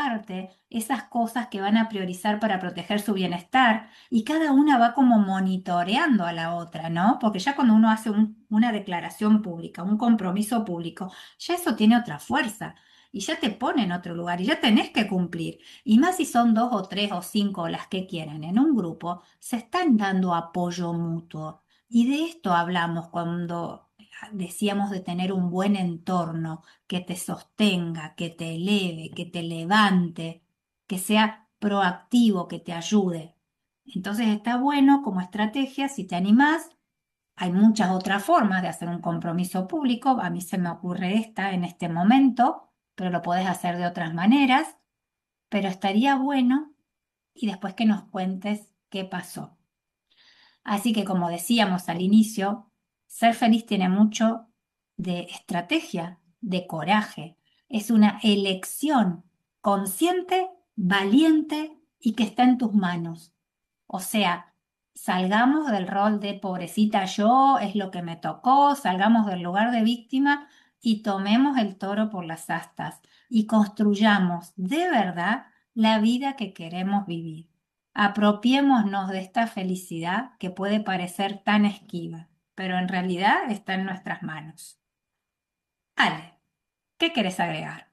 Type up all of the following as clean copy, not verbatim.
comparte esas cosas que van a priorizar para proteger su bienestar y cada una va como monitoreando a la otra, ¿no? Porque ya cuando uno hace una declaración pública, un compromiso público, ya eso tiene otra fuerza y ya te pone en otro lugar y ya tenés que cumplir. Y más si son dos o tres o cinco las que quieran en un grupo, se están dando apoyo mutuo. Y de esto hablamos cuando decíamos de tener un buen entorno que te sostenga, que te eleve, que te levante, que sea proactivo, que te ayude. Entonces está bueno como estrategia, si te animás, hay muchas otras formas de hacer un compromiso público. A mí se me ocurre esta en este momento, pero lo podés hacer de otras maneras. Pero estaría bueno y después que nos cuentes qué pasó. Así que como decíamos al inicio, ser feliz tiene mucho de estrategia, de coraje. Es una elección consciente, valiente y que está en tus manos. O sea, salgamos del rol de pobrecita yo, es lo que me tocó, salgamos del lugar de víctima y tomemos el toro por las astas y construyamos de verdad la vida que queremos vivir. Apropiémonos de esta felicidad que puede parecer tan esquiva, pero en realidad está en nuestras manos. Ale, ¿qué querés agregar?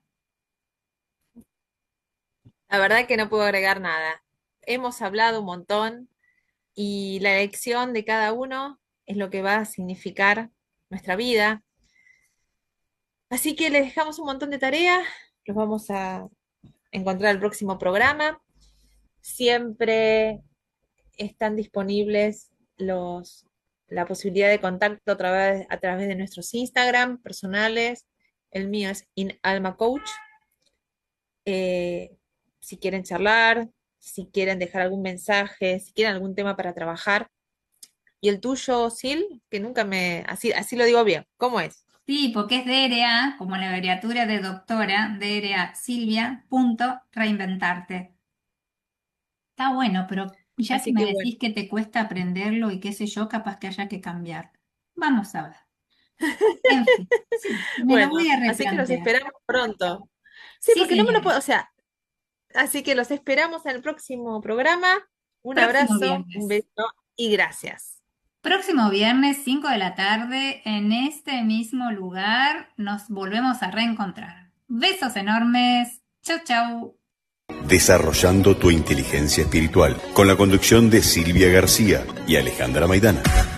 La verdad que no puedo agregar nada. Hemos hablado un montón y la elección de cada uno es lo que va a significar nuestra vida. Así que les dejamos un montón de tareas, los vamos a encontrar el próximo programa. Siempre están disponibles la posibilidad de contacto a través de nuestros Instagram personales. El mío es InAlmaCoach. Eh, si quieren charlar, si quieren dejar algún mensaje, si quieren algún tema para trabajar. Y el tuyo, Sil, que nunca así lo digo bien, ¿cómo es? Sí, porque es DRA, como la abreviatura de doctora, DRA Silvia, punto, reinventarte. Está bueno, pero ya si Así me que bueno, decís que te cuesta aprenderlo y qué sé yo, capaz que haya que cambiar. Vamos a ver. En fin, sí, me lo voy bueno, a así que los replantear. esperamos pronto. Sí, Sí, porque no me lo señora. puedo, o sea, así que los esperamos en el próximo programa. Un Próximo abrazo, un viernes. beso y gracias. Próximo viernes, 5 de la tarde, en este mismo lugar, nos volvemos a reencontrar. Besos enormes. Chau, chau. Desarrollando tu inteligencia espiritual, con la conducción de Silvia García y Alejandra Maidana.